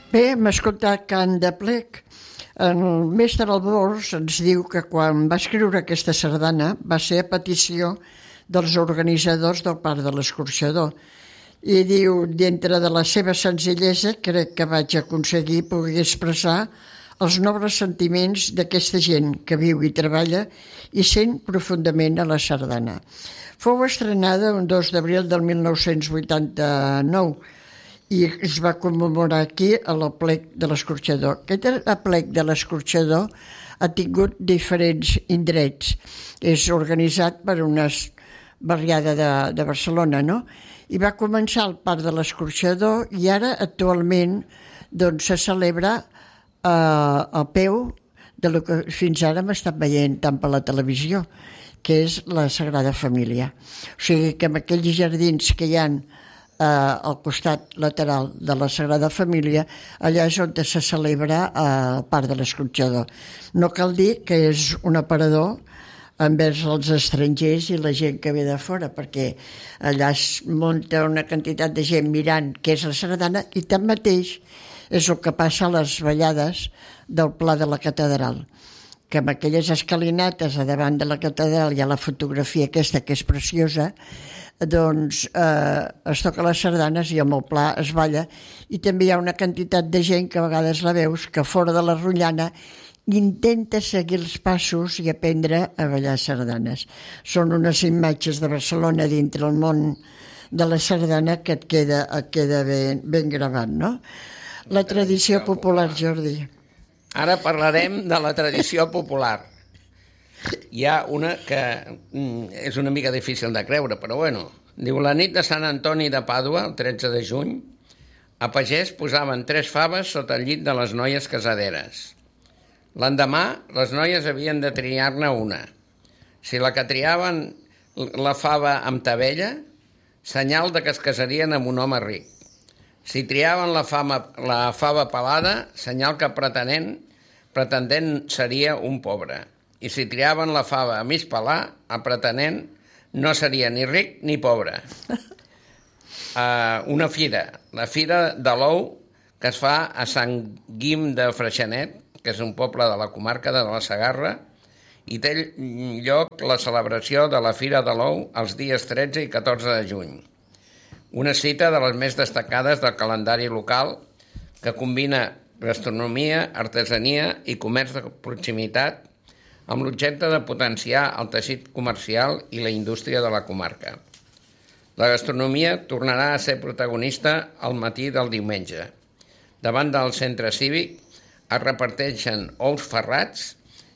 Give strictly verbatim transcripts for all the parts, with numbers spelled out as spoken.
Bé, hem escoltat Cant de Plec. El mestre Albors ens diu que quan va escriure aquesta sardana va ser a petició dels organitzadors del Parc de l'Escorxador. I diu, dintre de la seva senzillesa, crec que vaig aconseguir poder expressar els nobles sentiments d'aquesta gent que viu i treballa i sent profundament a la sardana. Fou estrenada un dos d'abril del mil nou-cents vuitanta-nou i es va commemorar aquí a l'Aplec de l'Escorxador. Aquest Aplec de l'Escorxador ha tingut diferents indrets. És organitzat per una barriada de, de Barcelona, no? I va començar al Parc de l'Escorxador i ara actualment doncs, se celebra eh, a peu de lo que fins ara hem estat veient tant per la televisió, que és la Sagrada Família. O sigui que en aquells jardins que hi ha eh, al costat lateral de la Sagrada Família, allà és on se celebra el Parc de l'Escorxador. No cal dir que és un aparador envers els estrangers i la gent que ve de fora, perquè allà es munta una quantitat de gent mirant què és la sardana i tanmateix és el que passa a les ballades del Pla de la Catedral, que amb aquelles escalinates a davant de la catedral hi ha la fotografia aquesta que és preciosa, doncs eh, es toca les sardanes i amb el pla es balla i també hi ha una quantitat de gent que a vegades la veus que fora de la rotllana intenta seguir els passos i aprendre a ballar sardanes. Són unes imatges de Barcelona dintre el món de la sardana que et queda, et queda ben, ben gravat, no? La tradició popular, Jordi. Ara parlarem de la tradició popular. Hi ha una que és una mica difícil de creure, però bueno. Diu, la nit de Sant Antoni de Pàdua, el tretze de juny, a pagès posaven tres faves sota el llit de les noies casaderes. L'endemà, les noies havien de triar-ne una. Si la que triaven la fava amb tabella, senyal de que es casarien amb un home ric. Si triaven la, fama, la fava pelada, senyal que pretenent, pretendent seria un pobre. I si triaven la fava a mig pelar, a pretenent no seria ni ric ni pobre. Uh, una fira, la fira de l'ou que es fa a Sant Guim de Freixenet, que és un poble de la comarca de la Segarra, i té lloc la celebració de la Fira de l'Ou els dies tretze i catorze de juny. Una cita de les més destacades del calendari local que combina gastronomia, artesania i comerç de proximitat amb l'objecte de potenciar el teixit comercial i la indústria de la comarca. La gastronomia tornarà a ser protagonista al matí del diumenge. Davant del centre cívic es reparteixen ous ferrats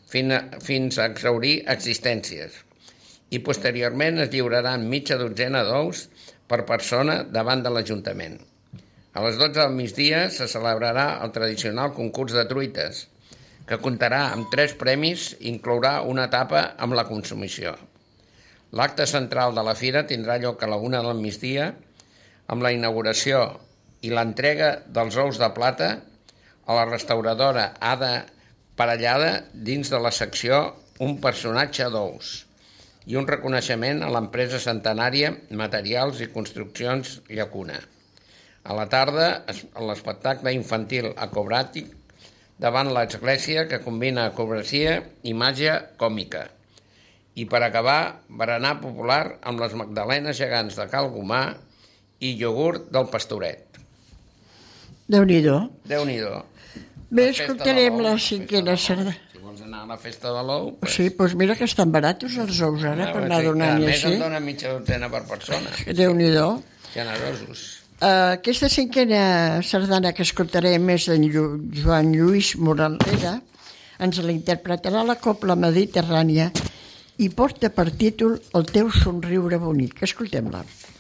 fins a exhaurir existències i posteriorment es lliuraran mitja dotzena d'ous per persona davant de l'Ajuntament. A les dotze del migdia se celebrarà el tradicional concurs de truites, que comptarà amb tres premis i inclourà una etapa amb la consumició. L'acte central de la fira tindrà lloc a la una del migdia amb la inauguració i l'entrega dels ous de plata a la restauradora Ada Parellada dins de la secció Un personatge d'ous i un reconeixement a l'empresa centenària Materials i Construccions Llacuna. A la tarda, l'espectacle infantil acrobàtic davant l'església que combina acrobacia i màgia còmica. I per acabar, berenar popular amb les magdalenes gegants de Cal Gomà i iogurt del Pastoret. Déu-n'hi-do. Déu-n'hi-do. Bé, escoltarem la cinquena sardana. Si vols anar a la festa de l'ou... Pues... Sí, doncs mira que estan baratos els ous ara, per anar donant-hi així. A més en dona mitja dotzena per persona. Déu-n'hi-do. Generosos. Uh, aquesta cinquena sardana que escoltarem és d'en Joan Lluís Moralera. Ens la interpretarà la Cobla Mediterrània i porta per títol El teu somriure bonic. Escoltem-la.